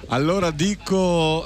Allora dico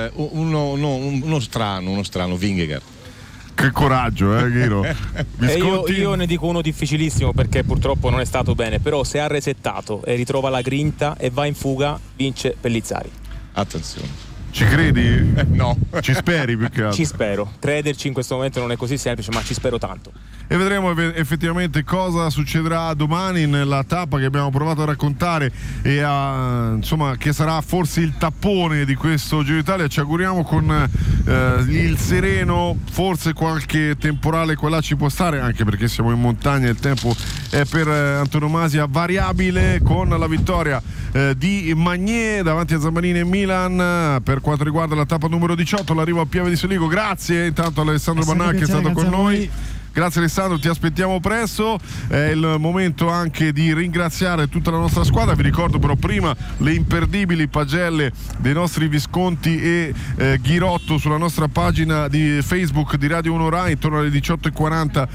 uno strano Vingegaard. Che coraggio, Ghiro. Io ne dico uno difficilissimo perché purtroppo non è stato bene, però se ha resettato e ritrova la grinta e va in fuga, vince Pellizzari. Attenzione. Ci credi? No. Ci speri più che altro? Ci spero. Crederci in questo momento non è così semplice, ma ci spero tanto. E vedremo effettivamente cosa succederà domani nella tappa che abbiamo provato a raccontare e insomma, che sarà forse il tappone di questo Giro d'Italia. Ci auguriamo con il sereno, forse qualche temporale qua là ci può stare, anche perché siamo in montagna e il tempo è per antonomasia variabile, con la vittoria di Magnier davanti a Zammarini e Milan per quanto riguarda la tappa numero 18, l'arrivo a Pieve di Soligo. Grazie intanto Alessandro Bannà che è stato con noi. Grazie Alessandro, ti aspettiamo presto. È il momento anche di ringraziare tutta la nostra squadra. Vi ricordo però prima le imperdibili pagelle dei nostri Visconti e Ghirotto sulla nostra pagina di Facebook di Radio 1 Rai intorno alle 18:40,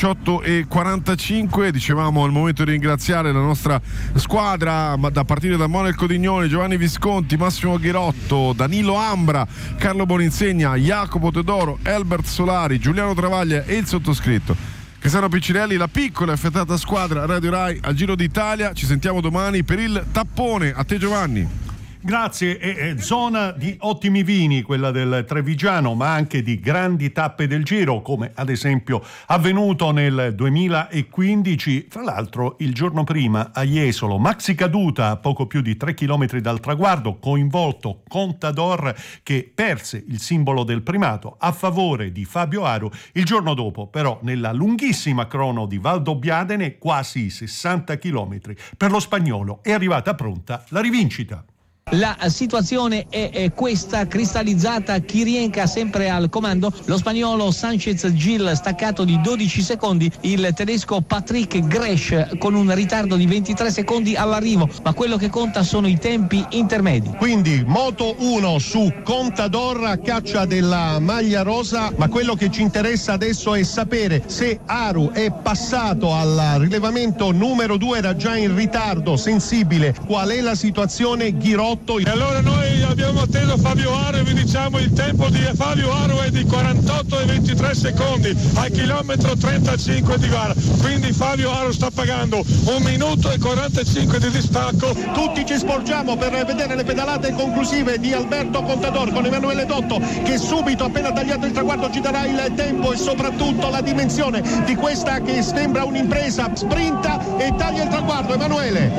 18:45. Dicevamo, è il momento di ringraziare la nostra squadra da partire da Monaco Dignone, Giovanni Visconti, Massimo Ghirotto, Danilo Ambra, Carlo Boninsegna, Jacopo Teodoro, Elbert Solari, Giuliano Travaglia e il sottoscritto Cristiano Piccinelli, la piccola e affettata squadra Radio Rai al Giro d'Italia. Ci sentiamo domani per il tappone. A te Giovanni. Grazie. E zona di ottimi vini quella del Trevigiano, ma anche di grandi tappe del Giro, come ad esempio avvenuto nel 2015. Fra l'altro il giorno prima a Jesolo, Maxi Caduta a poco più di 3 chilometri dal traguardo, coinvolto Contador che perse il simbolo del primato a favore di Fabio Aru. Il giorno dopo però nella lunghissima crono di Valdobbiadene, quasi 60 chilometri, per lo spagnolo è arrivata pronta la rivincita. La situazione è questa, cristallizzata, Kirienka sempre al comando, lo spagnolo Sanchez Gil staccato di 12 secondi, il tedesco Patrick Gresch con un ritardo di 23 secondi all'arrivo, ma quello che conta sono i tempi intermedi. Quindi Moto 1 su Contador a caccia della maglia rosa, ma quello che ci interessa adesso è sapere se Aru è passato al rilevamento numero 2, era già in ritardo sensibile, qual è la situazione Ghirotto. E allora noi abbiamo atteso Fabio Aru e vi diciamo il tempo di Fabio Aru è di 48 e 23 secondi al chilometro 35 di gara, quindi Fabio Aru sta pagando 1 minuto e 45 di distacco. Tutti ci sporgiamo per vedere le pedalate conclusive di Alberto Contador con Emanuele Dotto che subito, appena tagliato il traguardo, ci darà il tempo e soprattutto la dimensione di questa che sembra un'impresa. Sprinta e taglia il traguardo Emanuele.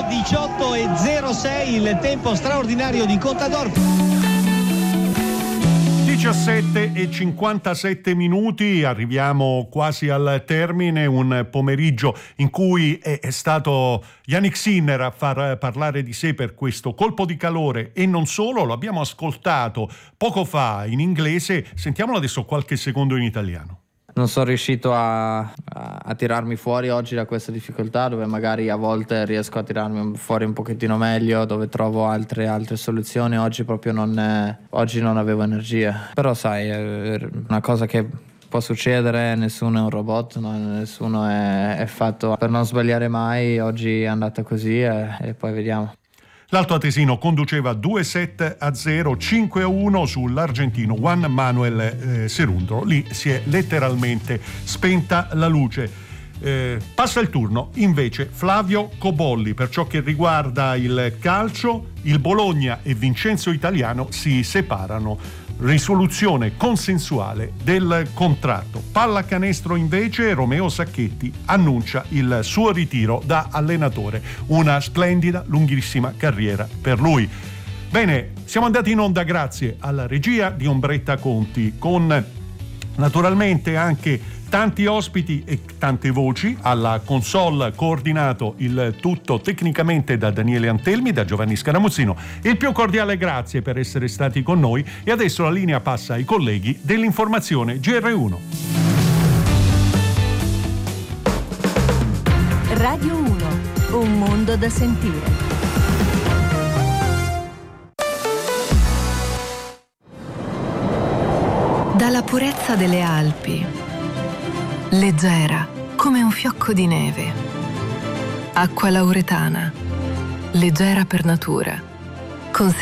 1:18:06 il tempo straordinario di Contador. 17:57, arriviamo quasi al termine, un pomeriggio in cui è stato Yannick Sinner a far parlare di sé per questo colpo di calore e non solo, lo abbiamo ascoltato poco fa in inglese, sentiamolo adesso qualche secondo in italiano. Non sono riuscito a tirarmi fuori oggi da questa difficoltà, dove magari a volte riesco a tirarmi fuori un pochettino meglio, dove trovo altre soluzioni. Oggi proprio non avevo energia. Però sai, è una cosa che può succedere, nessuno è un robot, no? Nessuno è fatto per non sbagliare mai. Oggi è andata così e poi vediamo. L'Alto Atesino conduceva 2-7-0, 5-1 sull'argentino Juan Manuel Cerundolo. Lì si è letteralmente spenta la luce. Passa il turno invece Flavio Cobolli. Per ciò che riguarda il calcio, il Bologna e Vincenzo Italiano si separano. Risoluzione consensuale del contratto. Pallacanestro invece, Romeo Sacchetti annuncia il suo ritiro da allenatore. Una splendida, lunghissima carriera per lui. Bene, siamo andati in onda grazie alla regia di Ombretta Conti, con naturalmente anche tanti ospiti e tante voci. Alla console coordinato il tutto tecnicamente da Daniele Antelmi, da Giovanni Scaramuzzino. Il più cordiale grazie per essere stati con noi e adesso la linea passa ai colleghi dell'informazione GR1. Radio 1, un mondo da sentire. Dalla purezza delle Alpi, leggera come un fiocco di neve. Acqua lauretana, leggera per natura, con